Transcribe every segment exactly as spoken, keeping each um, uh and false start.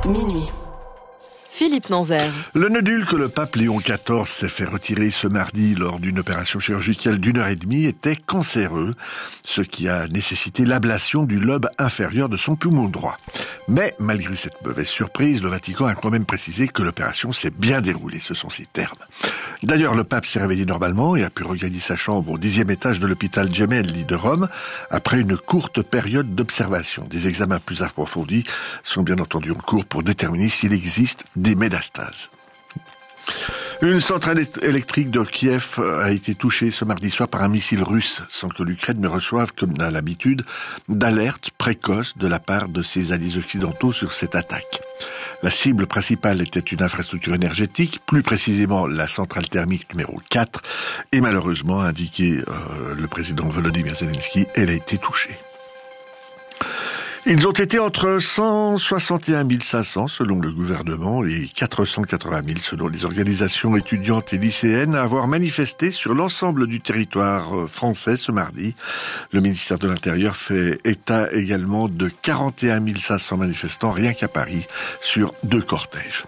minuit. Philippe Nanzer. Le nodule que le pape Léon quatorze s'est fait retirer ce mardi lors d'une opération chirurgicale d'une heure et demie était cancéreux, ce qui a nécessité l'ablation du lobe inférieur de son poumon droit. Mais malgré cette mauvaise surprise, le Vatican a quand même précisé que l'opération s'est bien déroulée, ce sont ses termes. D'ailleurs, le pape s'est réveillé normalement et a pu regagner sa chambre au dixième étage de l'hôpital Gemelli de Rome après une courte période d'observation. Des examens plus approfondis sont bien entendu en cours pour déterminer s'il existe des métastases. Une centrale électrique de Kiev a été touchée ce mardi soir par un missile russe, sans que l'Ukraine ne reçoive, comme à l'habitude, d'alertes précoces de la part de ses alliés occidentaux sur cette attaque. La cible principale était une infrastructure énergétique, plus précisément la centrale thermique numéro quatre, et malheureusement, a indiqué euh, le président Volodymyr Zelensky, elle a été touchée. Ils ont été entre cent soixante et un mille cinq cents selon le gouvernement et quatre cent quatre-vingt mille selon les organisations étudiantes et lycéennes à avoir manifesté sur l'ensemble du territoire français ce mardi. Le ministère de l'Intérieur fait état également de quarante et un mille cinq cents manifestants rien qu'à Paris sur deux cortèges.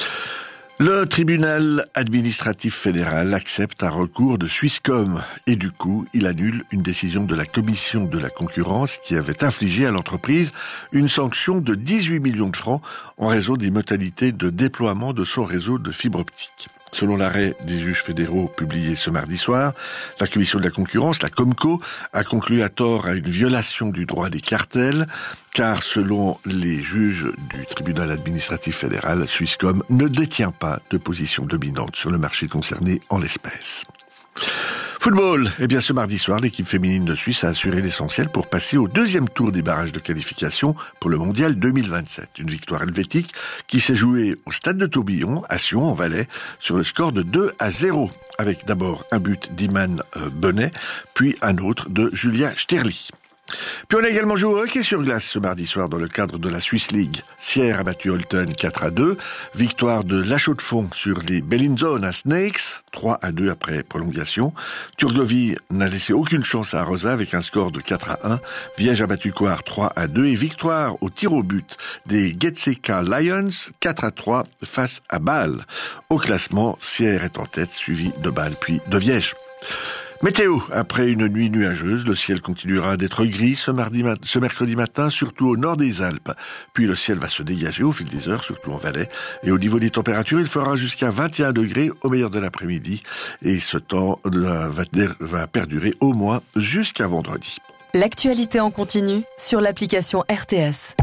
Le tribunal administratif fédéral accepte un recours de Swisscom et du coup, il annule une décision de la commission de la concurrence qui avait infligé à l'entreprise une sanction de dix-huit millions de francs en raison des modalités de déploiement de son réseau de fibre optique. Selon l'arrêt des juges fédéraux publié ce mardi soir, la commission de la concurrence, la Comco, a conclu à tort à une violation du droit des cartels, car selon les juges du tribunal administratif fédéral, Swisscom ne détient pas de position dominante sur le marché concerné en l'espèce. Football. Eh bien, ce mardi soir, l'équipe féminine de Suisse a assuré l'essentiel pour passer au deuxième tour des barrages de qualification pour le mondial deux mille vingt-sept. Une victoire helvétique qui s'est jouée au stade de Tourbillon, à Sion, en Valais, sur le score de deux à zéro. Avec d'abord un but d'Iman Bonnet, puis un autre de Julia Sterli. Puis on a également joué au hockey sur glace ce mardi soir dans le cadre de la Swiss League. Sierre a battu Holton quatre à deux. Victoire de La Chaux-de-Fonds sur les Bellinzona Snakes, trois à deux après prolongation. Turgovie n'a laissé aucune chance à Arosa avec un score de quatre à un. Viège a battu Coire trois à deux et victoire au tir au but des Getseka Lions quatre à trois face à Bâle. Au classement, Sierre est en tête, suivi de Bâle puis de Viège. Météo. Après une nuit nuageuse, le ciel continuera d'être gris ce, mardi, ce mercredi matin, surtout au nord des Alpes. Puis le ciel va se dégager au fil des heures, surtout en Valais. Et au niveau des températures, il fera jusqu'à vingt et un degrés au meilleur de l'après-midi. Et ce temps va, va perdurer au moins jusqu'à vendredi. L'actualité en continu sur l'application R T S.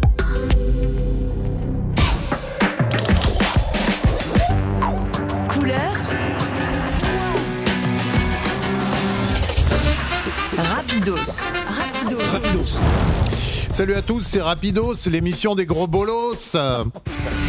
Couleur Rapidos. Rapidos. Rapidos. Salut à tous, c'est Rapidos, l'émission des gros bolos.